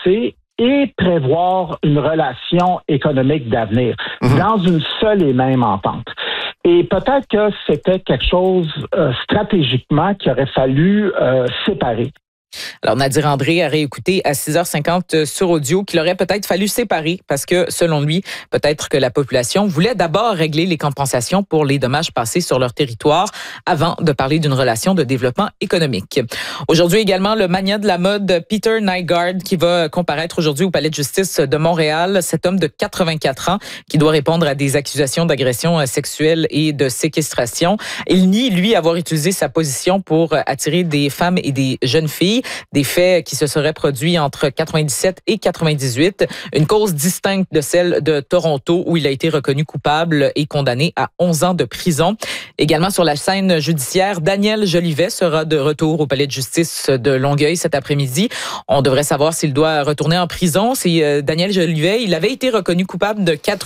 passé et prévoir une relation économique d'avenir dans une seule et même entente. Et peut-être que c'était quelque chose stratégiquement qu'il aurait fallu séparer. Alors, Nadir André a réécouté à 6h50 sur audio qu'il aurait peut-être fallu séparer parce que, selon lui, peut-être que la population voulait d'abord régler les compensations pour les dommages passés sur leur territoire avant de parler d'une relation de développement économique. Aujourd'hui également, le magnat de la mode Peter Nygard qui va comparaître aujourd'hui au Palais de justice de Montréal. Cet homme de 84 ans qui doit répondre à des accusations d'agression sexuelle et de séquestration. Il nie, lui, avoir utilisé sa position pour attirer des femmes et des jeunes filles. Des faits qui se seraient produits entre 97 et 98. Une cause distincte de celle de Toronto où il a été reconnu coupable et condamné à 11 ans de prison. Également sur la scène judiciaire, Daniel Jolivet sera de retour au Palais de justice de Longueuil cet après-midi. On devrait savoir s'il doit retourner en prison. C'est Daniel Jolivet. Il avait été reconnu coupable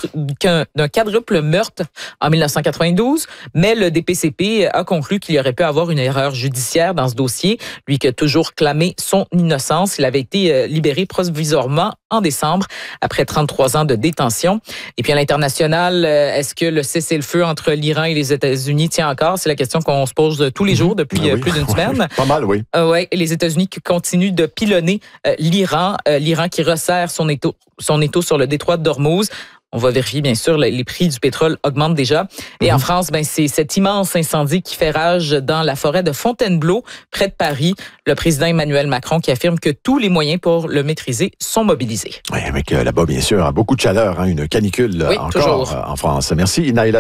d'un quadruple meurtre en 1992, mais le DPCP a conclu qu'il y aurait pu avoir une erreur judiciaire dans ce dossier. Lui qui a toujours clamé son innocence. Il avait été libéré provisoirement en décembre après 33 ans de détention. Et puis à l'international, est-ce que le cessez-le-feu entre l'Iran et les États-Unis tient encore? C'est la question qu'on se pose tous les jours depuis plus d'une semaine. Pas mal, oui. Ouais, les États-Unis qui continuent de pilonner l'Iran. L'Iran qui resserre son étau sur le détroit d'Ormuz. On va vérifier, bien sûr, les prix du pétrole augmentent déjà. Et en France, c'est cet immense incendie qui fait rage dans la forêt de Fontainebleau, près de Paris. Le président Emmanuel Macron qui affirme que tous les moyens pour le maîtriser sont mobilisés. Oui, avec là-bas, bien sûr, beaucoup de chaleur, une canicule encore en France. Merci, Naïla.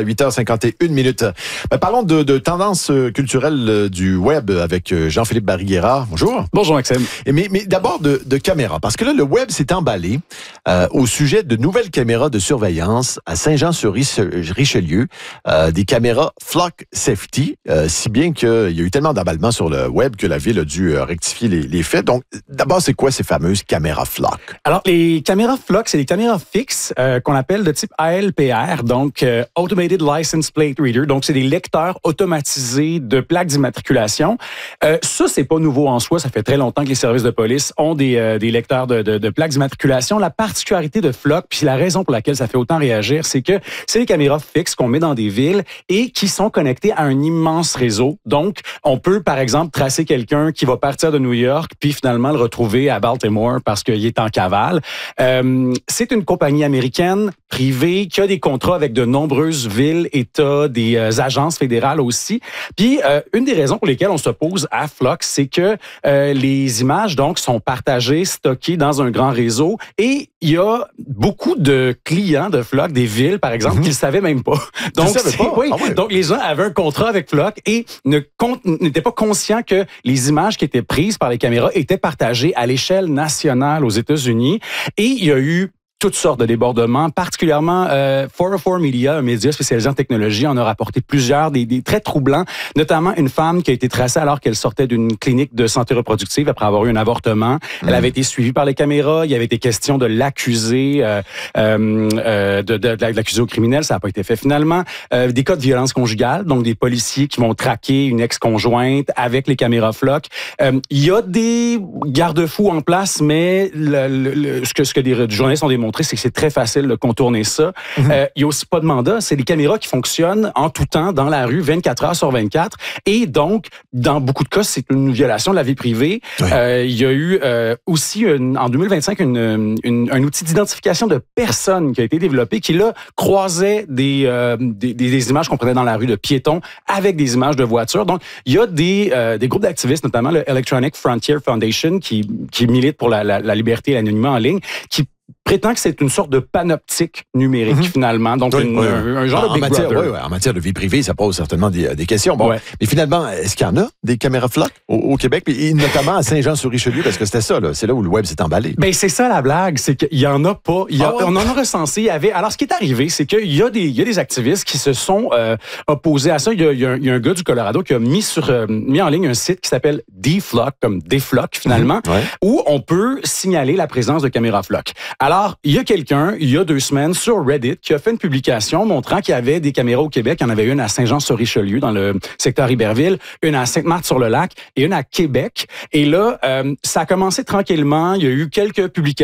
8h51. Parlons de tendances culturelles du web avec Jean-Philippe Barry-Guerrard. Bonjour. Bonjour, Maxime. Mais d'abord de caméras, parce que là, le web s'est emballé au sujet de nouvelles caméras de surveillance à Saint-Jean-sur-Richelieu, des caméras Flock Safety, si bien qu'il y a eu tellement d'emballements sur le web que la ville a dû rectifier les faits. Donc, d'abord, c'est quoi ces fameuses caméras Flock? Alors, les caméras Flock, c'est des caméras fixes qu'on appelle de type ALPR, donc Automated License Plate Reader. Donc, c'est des lecteurs automatisés de plaques d'immatriculation. Ça, c'est pas nouveau en soi. Ça fait très longtemps que les services de police ont des lecteurs de plaques d'immatriculation. La particularité de Flock, puis la raison pour laquelle ça fait autant réagir, c'est que c'est des caméras fixes qu'on met dans des villes et qui sont connectées à un immense réseau. Donc, on peut, par exemple, tracer quelqu'un qui va partir de New York puis finalement le retrouver à Baltimore parce qu'il est en cavale. C'est une compagnie américaine privée qui a des contrats avec de nombreuses villes, États, des agences fédérales aussi. Puis, une des raisons pour lesquelles on s'oppose à Flock, c'est que les images, donc, sont partagées, stockées dans un grand réseau et il y a beaucoup de clients de Flock, des villes, par exemple, qui ne le savaient même pas. Donc, donc, les gens avaient un contrat avec Flock et n'étaient pas conscients que les images qui étaient prises par les caméras étaient partagées à l'échelle nationale aux États-Unis. Et il y a eu toutes sortes de débordements, particulièrement 404 Media, un média spécialisé en technologie, en a rapporté plusieurs, des très troublants, notamment une femme qui a été tracée alors qu'elle sortait d'une clinique de santé reproductive après avoir eu un avortement. Elle avait été suivie par les caméras, il y avait été question de l'accuser, de l'accuser au criminel, ça n'a pas été fait finalement. Des cas de violence conjugale, donc des policiers qui vont traquer une ex-conjointe avec les caméras Flock. Il y a des garde-fous en place, mais ce que des journalistes ont démontré, c'est que c'est très facile de contourner ça. Il y a aussi pas de mandat. C'est des caméras qui fonctionnent en tout temps dans la rue, 24 heures sur 24. Et donc, dans beaucoup de cas, c'est une violation de la vie privée. Oui. Il y a eu aussi, en 2025, un outil d'identification de personnes qui a été développé qui, là, croisait des images qu'on prenait dans la rue de piétons avec des images de voitures. Donc, il y a des groupes d'activistes, notamment le Electronic Frontier Foundation, qui milite pour la liberté et l'anonymat en ligne, qui prétend que c'est une sorte de panoptique numérique, finalement. Donc, un genre de Big Brother. En matière de vie privée, ça pose certainement des questions. Bon, mais finalement, est-ce qu'il y en a des caméras Flock au Québec, et notamment à Saint-Jean-sur-Richelieu, parce que c'était ça, là, c'est là où le web s'est emballé. Ben c'est ça la blague, c'est qu'il y en a pas. On en a recensé. Alors, ce qui est arrivé, c'est qu'il y a des activistes qui se sont opposés à ça. Il y a un gars du Colorado qui a mis en ligne un site qui s'appelle D-Flock, comme D-Flock, finalement, où on peut signaler la présence de caméras Flock. Alors, il y a quelqu'un, il y a 2 semaines, sur Reddit, qui a fait une publication montrant qu'il y avait des caméras au Québec. Il y en avait une à Saint-Jean-sur-Richelieu, dans le secteur Iberville, une à Sainte-Marthe-sur-le-Lac et une à Québec. Et là, ça a commencé tranquillement. Il y a eu quelques publications